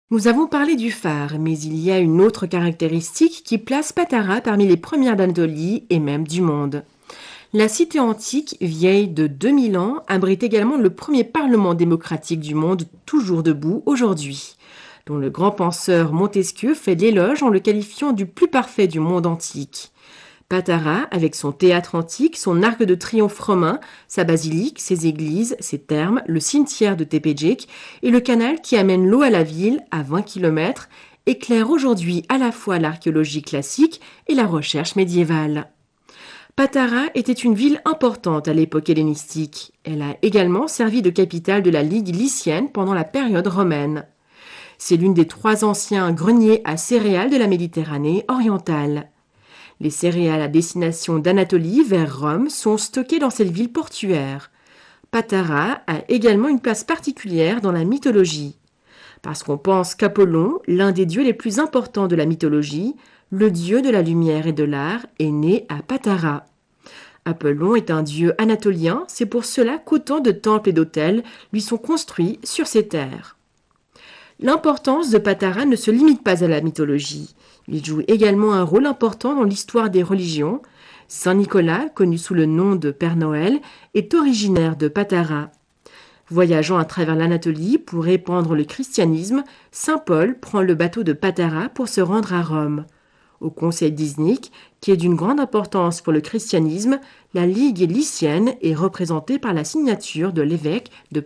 Nous avons parlé du phare, mais il y a une autre caractéristique qui place Patara parmi les premières d'Anatolie et même du monde. La cité antique, vieille de 2000 ans, abrite également le premier parlement démocratique du monde, toujours debout aujourd'hui, dont le grand penseur Montesquieu fait l'éloge en le qualifiant du plus parfait du monde antique. Patara, avec son théâtre antique, son arc de triomphe romain, sa basilique, ses églises, ses thermes, le cimetière de Tepejek et le canal qui amène l'eau à la ville à 20 km, éclaire aujourd'hui à la fois l'archéologie classique et la recherche médiévale. Patara était une ville importante à l'époque hellénistique. Elle a également servi de capitale de la Ligue lycienne pendant la période romaine. C'est l'une des trois anciens greniers à céréales de la Méditerranée orientale. Les céréales à destination d'Anatolie vers Rome sont stockées dans cette ville portuaire. Patara a également une place particulière dans la mythologie, parce qu'on pense qu'Apollon, l'un des dieux les plus importants de la mythologie, le dieu de la lumière et de l'art, est né à Patara. Apollon est un dieu anatolien, c'est pour cela qu'autant de temples et d'hôtels lui sont construits sur ces terres. L'importance de Patara ne se limite pas à la mythologie. Il joue également un rôle important dans l'histoire des religions. Saint Nicolas, connu sous le nom de Père Noël, est originaire de Patara. Voyageant à travers l'Anatolie pour répandre le christianisme, Saint Paul prend le bateau de Patara pour se rendre à Rome. Au conseil d'Iznik, qui est d'une grande importance pour le christianisme, la Ligue lycienne est représentée par la signature de l'évêque de